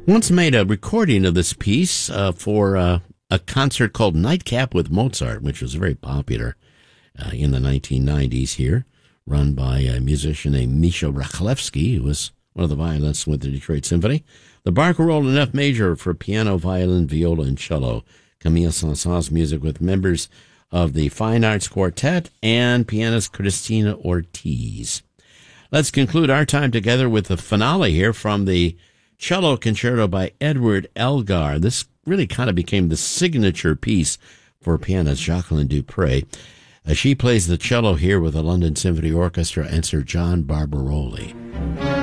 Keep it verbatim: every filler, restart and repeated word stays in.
once made a recording of this piece uh, for uh, a concert called Nightcap with Mozart, which was very popular uh, in the nineteen nineties here, run by a musician named Misha Rakhlevsky, who was one of the violinists with the Detroit Symphony. The Barcarolle in F major for piano, violin, viola, and cello. Camille Saint-Saëns music with members of the Fine Arts Quartet and pianist Cristina Ortiz. Let's conclude our time together with the finale here from the Cello Concerto by Edward Elgar. This really kind of became the signature piece for pianist Jacqueline Dupre. Uh, she plays the cello here with the London Symphony Orchestra and Sir John Barbaroli.